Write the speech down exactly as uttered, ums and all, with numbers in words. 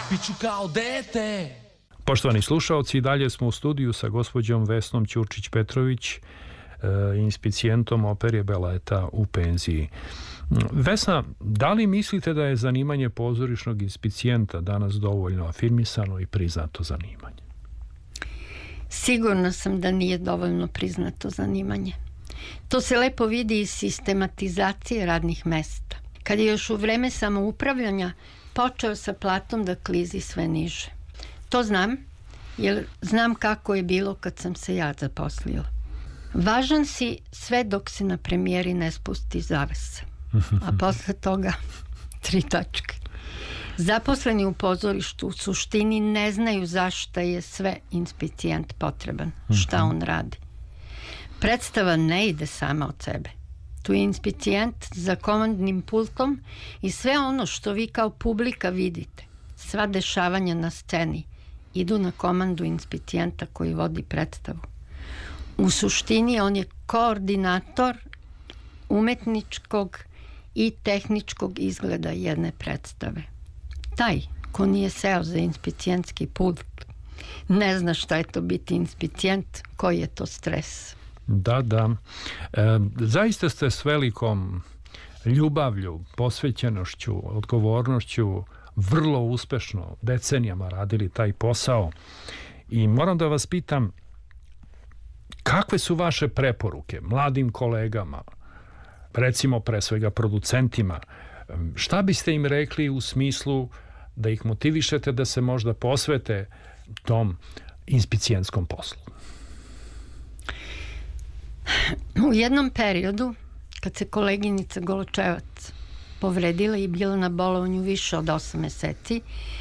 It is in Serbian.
Biću kao dete. Poštovani slušaoci, dalje smo u studiju sa gospođom Vesnom Ćurčić-Petrović, e, inspicijentom opere baleta u penziji. Vesna, da li mislite da je zanimanje pozorišnog inspicijenta danas dovoljno afirmisano i priznato zanimanje? Sigurno sam da nije dovoljno priznato zanimanje. To se lepo vidi iz sistematizacije radnih mesta. Kad je još u vreme samoupravljanja počeo sa platom da klizi sve niže. To znam, jer znam kako je bilo kad sam se ja zaposlila. Važan si sve dok se na premijeri ne spusti zavesa. A posle toga tri tačke. Zaposleni u pozorištu u suštini ne znaju zašto je sve inspicijent potreban, šta on radi. Predstava ne ide sama od sebe. Tu je inspicijent za komandnim pultom i sve ono što vi kao publika vidite, sva dešavanja na sceni, idu na komandu inspicijenta koji vodi predstavu. U suštini on je koordinator umetničkog i tehničkog izgleda jedne predstave. Taj ko nije seo za inspicijentski pult ne zna šta je to biti inspicijent, koji je to stres. Da, da. E, zaista ste s velikom ljubavlju, posvećenošću, odgovornošću vrlo uspešno decenijama radili taj posao i moram da vas pitam, kakve su vaše preporuke mladim kolegama, recimo pre svega producentima, šta biste im rekli u smislu da ih motivišete da se možda posvete tom inspicijentskom poslu? U jednom periodu, kad se koleginica Goločevac povredila i bila na bolovanju više od osam meseci,